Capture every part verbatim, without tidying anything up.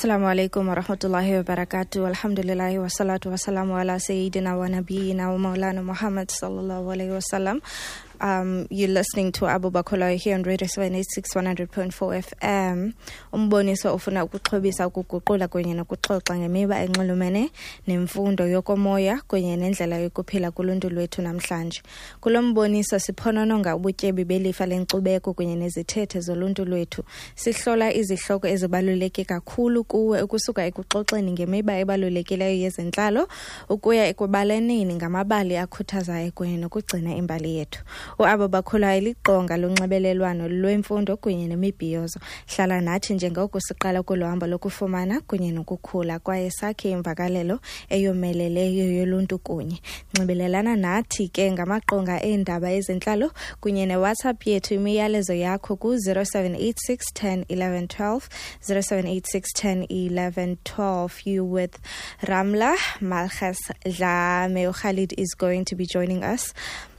Assalamu alaikum wa rahmatullahi wa barakatuh. Alhamdulillahi wa salatu wa salamu ala sayyidina wa nabiyyina wa maulana Muhammad sallallahu alayhi wa sallam. Um, you're listening to Abu Bakr here on Radio seven eighty-six one hundred point four F M. Umboniso ufuna ukuxhobisa ukuguqula kunye nokuxoxa ngemiba enxulumene nemfundo yokomoya kunye nendlela yokuphila kuluntu lwethu namhlanje. Kulo mboniso siphonononga ubutyebi belifa lenkcubeko kunye nezithethe zoluntu lwethu. Sihlola izihloko ezibaluleke kakhulu kuwe ukusuka ekuxoxeni ngemiba ebalulekileyo yezentlalo ukuya ekubaleneni ngamabali akhuthazayo kunye nokugcina imbali yethu. Abu Bakr liqonga lonxibelelwano lwemfundo kunye nemibhiyozo. Hlala nathi njengoko siqala kulohambo lokufumana kunye nokukhula kwaye sakhe imvakalelo eyomeleleyo yoluntu kunye. Nxibelelana nathi ke ngamaqonga eendaba ezentlalo kunye neWhatsApp yethu imiyalezo yakho ku zero seven eight six one zero one one one two zero seven eight six one zero one one one two. You with Ramla Malkhas Dlameo Khalid is going to be joining us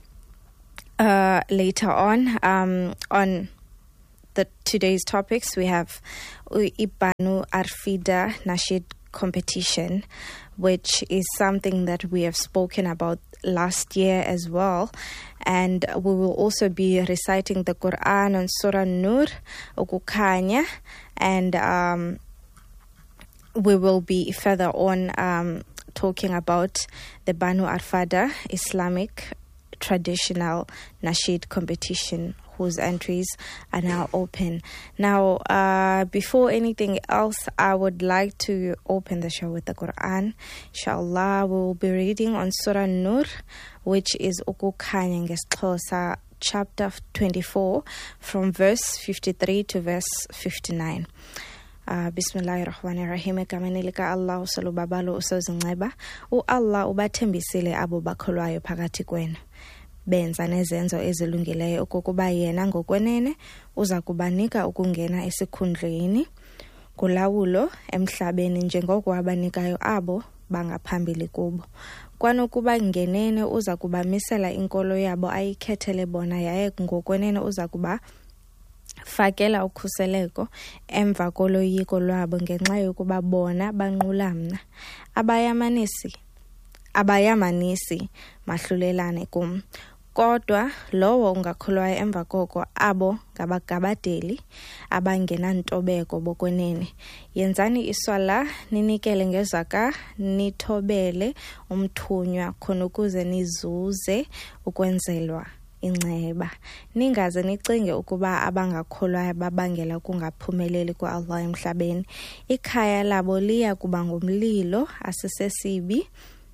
Uh, later on. Um, on the today's topics, we have Ibanu Arfida Nasheed competition, which is something that we have spoken about last year as well. And we will also be reciting the Quran on Surah Nur, Ukukhanya, and um, we will be further on um, talking about the Banu Arfada Islamic traditional nasheed competition, whose entries are now open. Now, uh, before anything else, I would like to open the show with the Quran. Inshallah, we will be reading on Surah Nur, which is Ukukhanya ngeXhosa, chapter twenty-four, from verse fifty-three to verse fifty-nine. Uh, Bismillahirrahmanirrahim. Egameni lika Allah usolubabalo usozinceba. U-Allah ubathembisile abo bakholwayo phakathi kwenu. Benza nezenzo ezilungileyo okokuba yena ngokwenene uza kubanika ukungena esikhundleni kulawulo emhlabeni njengoko abanikayo abo bangaphambili kubo. Kwanokuba ngenene uza kubamisela inkolo yabo ayikhethele bona yaye ngokwenene uza kuba fakela ukhuseleko emva koloyiko lwabo ngenxa yokuba bona banqulamna. Abayamanisi abayamanisi mahlulelane kum. Kodwa lowo ungakholwayo emva koko abo ngabagabadeli abangenantobeko bokwenene. Yenzani iswala ninikele ngezaka nithobele umthunywa khona ukuze nizuze ukwenzelwa inceba. Ningaze nicinge ukuba abangakholwayo babangela ukungaphumeleli kwa-Allah emhlabeni. Ikhaya labo liya kuba ngumlilo asisesibi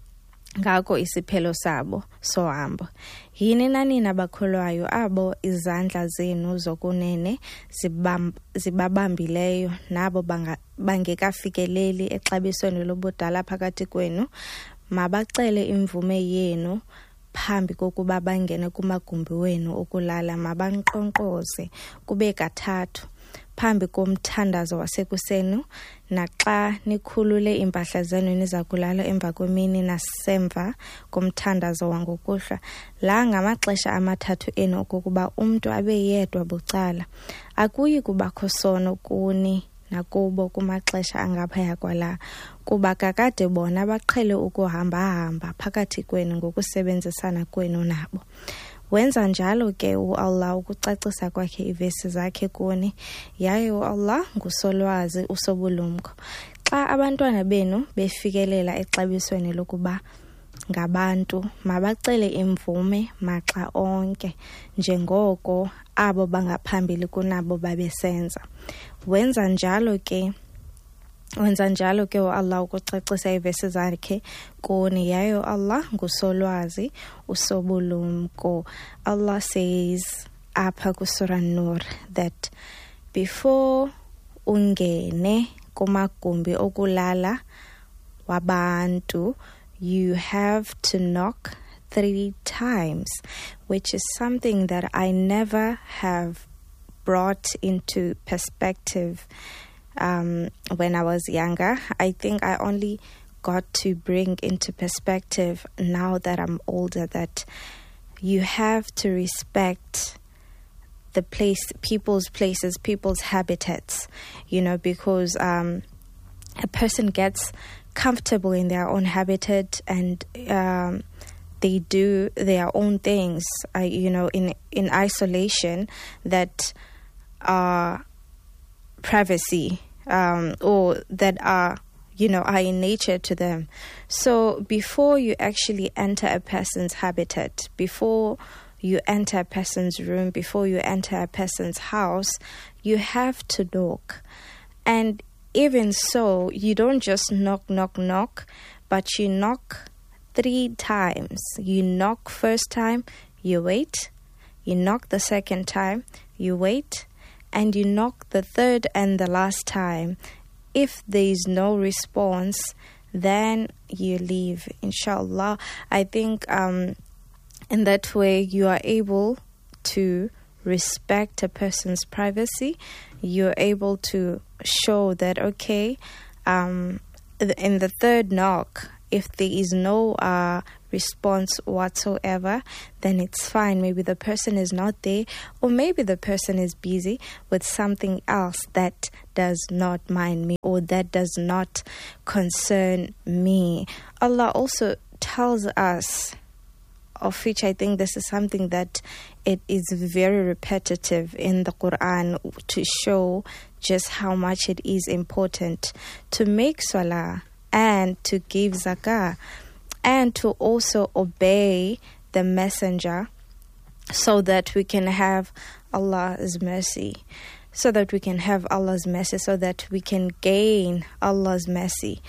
ngako isiphelo sabo sohambo. Yini nani nabakholwayo abo izandla zenu zokunene zibam, zibabambileyo nabo bangekafikeleli exabisweni lobudala phakathi kwenu, mabacele imvume yenu phambi kokuba bangene kumagumbi wenu okulala. Mabanqonqoze kube kathathu phambi komthandazo wasekuseni, naxa nikhulule impahla zenu niza kulala emva kwemini nasemva komthandazo wangokuhlwa. La ngamaxesha amathathu enu okokuba umntu abe yedwa bucala. Akuyi kubakho sono kuni nakubo kumaxesha angaphaya kwala, kuba kakade bona baqhele ukuhamba-hamba phakathi kwenu ngokusebenzisana kwenu nabo. Wenza njalo ke u-Allah ukucacisa kwakhe ivesi zakhe kuni, yaye u-Allah ngusolwazi usobulumko. Xa abantwana benu befikelela exabisweni lokuba ngabantu, mabacele imvume maxa onke njengoko abo bangaphambili kunabo babesenza. Wenza njalo ke Wenza njalo ke u-Allah ukucacisa ivesi zakhe kuni, yaye u-Allah ngusolwazi usobulumko. Allah says apha kuSurah Nur that before ungene kumagumbi okulala wabantu, you have to knock three times, which is something that I never have brought into perspective um, when I was younger. I think I only got to bring into perspective now that I'm older that you have to respect the place, people's places, people's habitats, you know, because um, a person gets comfortable in their own habitat and um, they do their own things, uh, you know, in in isolation that are privacy um, or that are, you know, are in nature to them. So before you actually enter a person's habitat, before you enter a person's room, before you enter a person's house, you have to knock. And even so, you don't just knock, knock, knock, but you knock three times. You knock first time, you wait. You knock the second time, you wait. And you knock the third and the last time. If there is no response, then you leave, inshallah. I think um, in that way you are able to respect a person's privacy. You're able to show that, okay, um, in the third knock, if there is no uh, response whatsoever, then it's fine. Maybe the person is not there, or maybe the person is busy with something else that does not mind me or that does not concern me. Allah also tells us, of which I think this is something that it is very repetitive in the Quran, to show just how much it is important to make salah and to give zakah and to also obey the messenger, so that we can have Allah's mercy, so that we can have Allah's mercy, so that we can gain Allah's mercy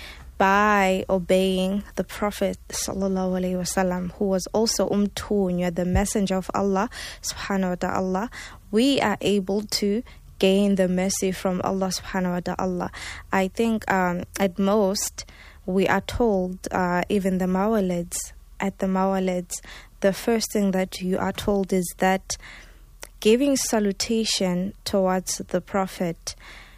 by obeying the Prophet sallallahu alaihi wasallam, who was also umtunya, the messenger of Allah subhanahu wa ta'ala. We are able to gain the mercy from Allah subhanahu wa ta'ala. I think um, at most we are told, uh, even the mawalids, at the mawalids, the first thing that you are told is that giving salutation towards the Prophet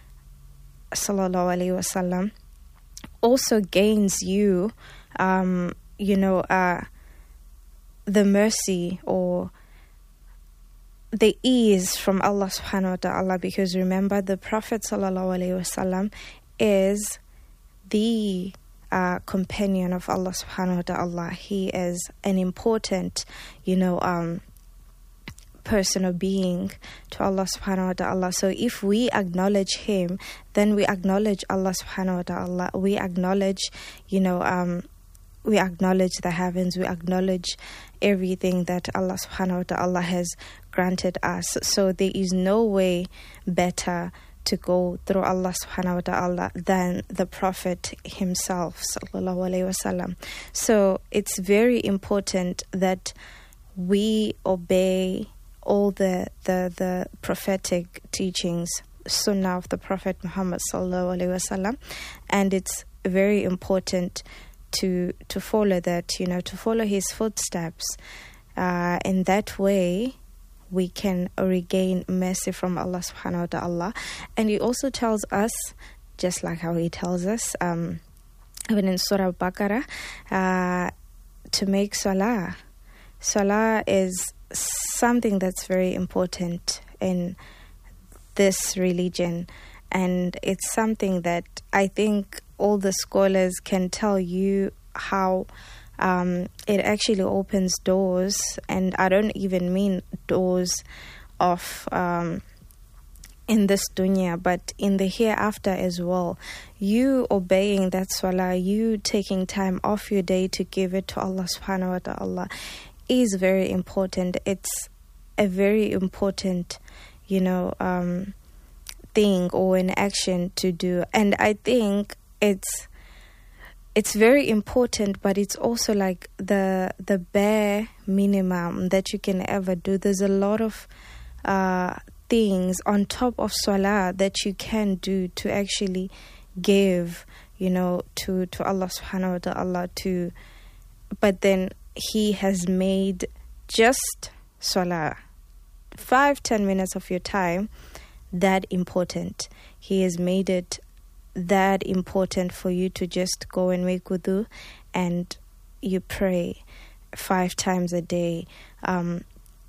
sallallahu alaihi wasallam also gains you, um, you know, uh, the mercy or the ease from Allah subhanahu wa ta'ala, because remember, the Prophet sallallahu alaihi wasallam is the uh, companion of Allah subhanahu wa ta'ala. He is an important, you know, um, person or being to Allah subhanahu wa ta'ala. So if we acknowledge him, then we acknowledge Allah subhanahu wa ta'ala. We acknowledge, you know, um, we acknowledge the heavens, we acknowledge everything that Allah subhanahu wa ta'ala has granted us. So there is no way better to go through Allah subhanahu wa ta'ala than the Prophet himself sallallahu alaihi wasallam. So it's very important that we obey all the, the, the prophetic teachings, sunnah of the Prophet Muhammad sallallahu alaihi wasallam, and it's very important to to follow that, you know, to follow his footsteps. Uh, in that way, we can regain mercy from Allah subhanahu wa ta'ala. And he also tells us, just like how he tells us, um, even in Surah Al-Baqarah, uh, to make salah. Salah is something that's very important in this religion, and it's something that I think all the scholars can tell you how um, it actually opens doors, and I don't even mean doors of um, in this dunya, but in the hereafter as well. You obeying that salah, you taking time off your day to give it to Allah subhanahu wa ta'ala is very important. It's a very important, you know, um, thing or an action to do. And I think it's it's very important, but it's also like the the bare minimum that you can ever do. There's a lot of uh, things on top of salah that you can do to actually give, you know, to, to Allah subhanahu wa ta'ala to, but then he has made just salah, five, ten minutes of your time, that important. He has made it that important for you to just go and make wudu and you pray five times a day. Um,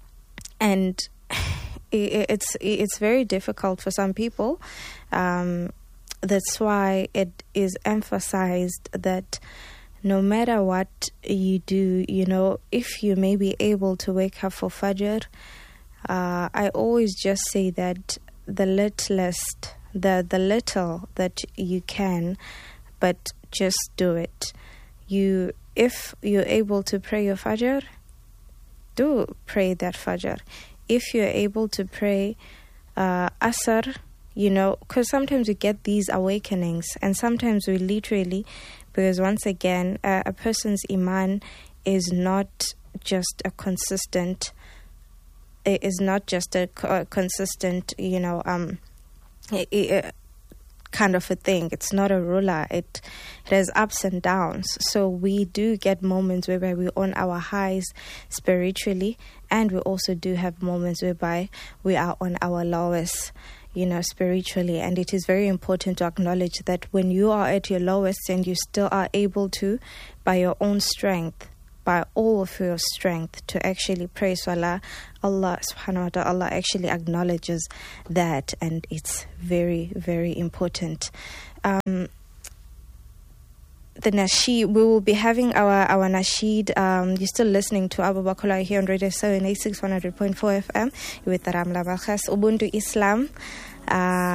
and it, it's it's very difficult for some people. Um, that's why it is emphasized that no matter what you do, you know, if you may be able to wake up for Fajr, uh, I always just say that the littlest, the, the little that you can, but just do it. You, if you're able to pray your Fajr, do pray that Fajr. If you're able to pray uh, Asr, you know, because sometimes we get these awakenings, and sometimes we literally, because once again, uh, a person's iman is not just a consistent, it is not just a, a consistent, you know, um, it, it, kind of a thing. It's not a ruler. It, it has ups and downs. So we do get moments whereby we're on our highs spiritually, and we also do have moments whereby we are on our lowest, you know, spiritually. And it is very important to acknowledge that when you are at your lowest and you still are able to, by your own strength, by all of your strength, to actually pray Salah, Allah subhanahu wa ta'ala actually acknowledges that, and it's very, very important. Um, the Nasheed, we will be having our, our Nasheed. Um, you're still listening to Abu Bakr here on Radio seven eighty-six one hundred point four F M with Ramla Balkhas, Ubuntu Islam. Uh,